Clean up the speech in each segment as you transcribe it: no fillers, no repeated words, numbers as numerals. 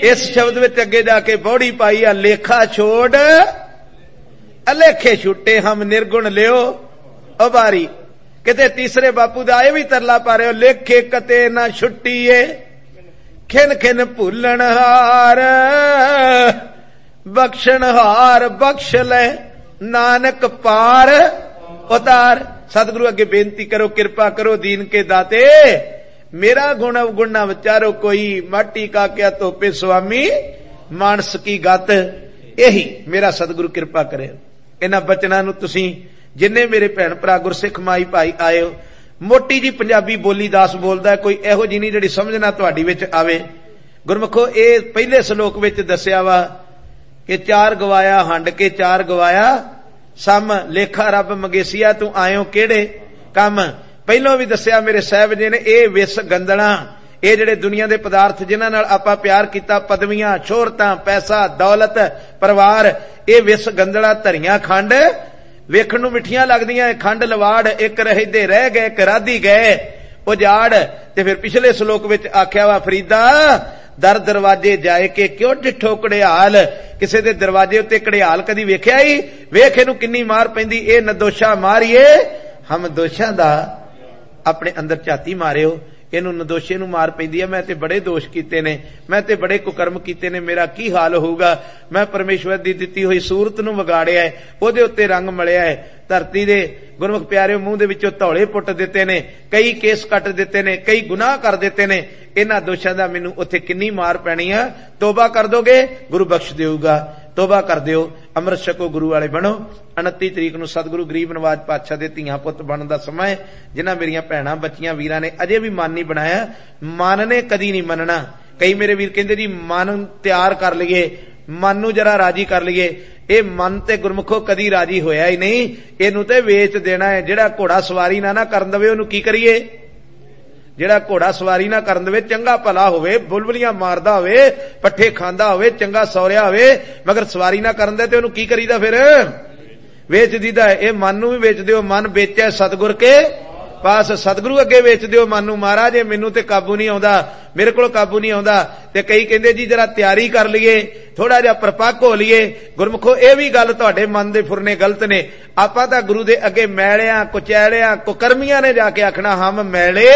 इस शब्द विच अगे जाके बौड़ी पाई आ, लेखा छोड़ अलेखे छुट्टे हम निर्गुण लियो उबारी। किते तीसरे बापू दा ये भी तरला पा रहे हो, लेखे कते ना छुट्टीए खिन खिन भूलन हार बख्शण हार बख्श ले नानक पार उतार। सतगुरु अगे बेनती करो, कृपा करो दीन के दाते, मेरा गुण अवगुण ना विचारो कोई, माटी का क्या तोपे स्वामी मानस की गत। यही मेरा सतगुरु कृपा करे। इन्हां बचनां नूं तुसीं जिन्ने मेरे भैण भरा गुरसिख माई भाई आए हो, मोटी जी पंजाबी बोली दास बोलदा है, कोई इहो जी नहीं जिहड़ी समझ ना तुहाडी विच आवे। गुरमुखो ये पहले श्लोक विच दस्सिया वा कि चार गवाया हंड के चार गवाया सम, लेखा रब मंगेसिया तू आयो केड़े कम। पहलों भी दस्सिया मेरे साहब जी ने, ये विस गंदना, ये जिहड़े दुनिया दे पदार्थ जिन्हां नाल आपां प्यार कीता, पदवियां शोहरतां पैसा दौलत परिवार, ये विस गंदड़ा धरियां खंड वेखण नूं मिठियां लगदियां, खंड लवाड़ एक रहदे रह गए एक राधी गए उजाड़। ते फिर पिछले श्लोक विच आख्या वा, फरीदा दर दरवाजे जाए के क्यों डिठो कड़ियाल, किसी दे दरवाजे उत्ते कड़ियाल कदी वेख्या ही, वेख इहनूं किन्नी मार पैंदी, ए नदोशा मारिए हम दोषां दा अपने अंदर झाती मारियो, इहनूं नदोशे नूं मार पैंदी है। मैं ते बड़े दोष कीते ने, मैं ते बड़े कुकर्म कीते ने, मेरा की हाल होऊगा। मैं परमेश्वर दी दित्ती होई सूरत नूं विगाड़िया है, ओहदे उत्ते रंग मलिया है, धरती दे गुरमुख प्यारे मूंह दे विचों धौले पुट दिते ने, कई केस कट दिते ने, कई गुनाह कर दिते ने। इन्हां दोषां दा मैनूं उत्थे किन्नी मार पैणी आ। तौबा कर दोगे गुरु बख्श देऊगा, तौबा कर दिओ, अमृत छको, गुरु वाले बनो। 29 तरीक नूं सतगुरु गरीब नवाज पातशाह दे धीआं पुत्त बनण दा समां है। जिन्हां मेरियां भैणां बच्चियां वीरां ने अजे भी मन नहीं बनाया, मन ने कदी नहीं मनना। कई मेरे वीर कहंदे जी मन तैयार कर लईए, मन नूं जरा राजी कर लईए। ये मन ते गुरमुखो कदी राजी होया ही नहीं, इहनूं ते वेच देना है। जिहड़ा घोड़ा सवारी ना करन देवे ओहनूं की करिए, जिहड़ा घोड़ा सवारी ना करन देवे, चंगा भला होवे, बुलबुलियां मारदा होवे, पट्ठे खांदा होवे, चंगा सौरिया होवे, मगर सवारी ना करन दे ते ओहनूं की करीदा, फिर वेच दीदा है। ये मन नूं भी वेच दिओ, मन बेचै सतगुर के पास, सतगुरु अगे वेच दिओ मन नूं, महाराज मैनूं ते काबू नहीं आउंदा, मेरे कोल काबू नहीं आउंदा। ते कई कहंदे जी जरा तैयारी कर लईए, थोड़ा जिहा परपक्क हो लईए। गुरमुखो ये भी गल तुहाडे मन दे फुरने गलत ने। आपां तां गुरु दे अगे मैलियां कुचैलियां कुकर्मियां ने जाके आखना हम मैले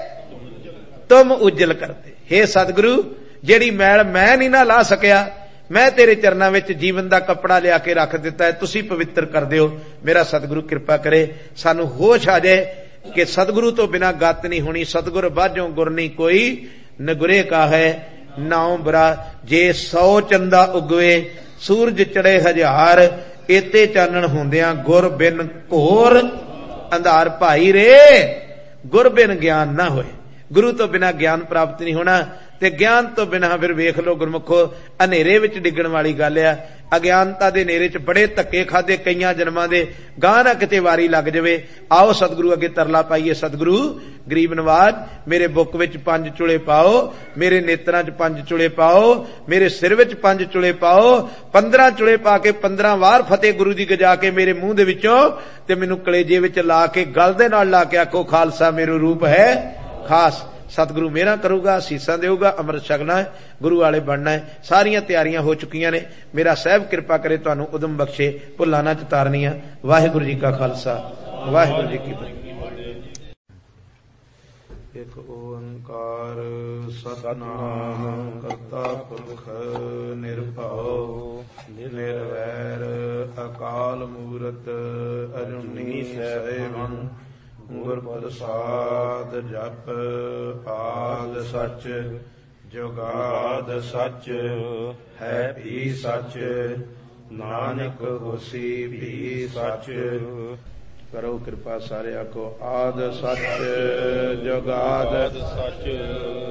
तुम उज्जल करते। हे सतगुरु जेड़ी मैल मैं नहीं ना ला सकिया, मैं तेरे चरनां विच जीवन दा कपड़ा लिया के रख दिता है, तुसीं पवित्र कर दिओ। मेरा सतगुरु कृपा करे, सानू होश आ जाए कि सतगुरु तो बिना गत नहीं होनी। सतगुर बाझों गुर नहीं कोई, नगुरे का है नाउ बरा। जे 100 चंदा उगवे सूरज चढ़े 1000, एते चानण होंदियां गुर बिन घोर अंधार। भाई रे गुर बिन ज्ञान ना होए, गुरु तो बिना ज्ञान प्राप्त नहीं होना, ते ज्ञान तो बिना फिर वेख लो गुरमुखो हनेरे विच डिगण वाली गल आ। अज्ञानता दे नेरे च बड़े धक्के खादे कईयां जन्मां दे, गां ना किते वारी लग जावे। आओ सतगुरु अगे तरला पाईए, सतगुरु गरीब नवाज मेरे बुक विच 5 चुले पाओ, मेरे नेत्रां च 5 चुले पाओ, मेरे सिर विच 5 चुले पाओ। 15 चुले पा के 15 वार फतेह गुरु दी गजा के मेरे मूंह दे विचों ते मैनूं कलेजे विच ला के गल दे नाल ला के आखो खालसा मेरो रूप है खास। सतगुरु मेरा करूगा, सीसा देऊगा, अमृत छकना है, गुरु वाले बनना है। सारियां तैयारियां हो चुकियां ने। मेरा साहब कृपा करे तुहानू उदम बख्शे, भुल्लां ना चितारनियां। वाहिगुरु जी का खालसा, वाहिगुरु जी की फतेह। एक ओंकार सतनाम करता पुरख निर्भव निर्वैर अकाल मूरत अजूनी सैभं गुर प्रसाद जप आद सच जुगाद सच है भी सच नानक होसी भी सच। करो कृपा सारिया को आद सच जुगाद सच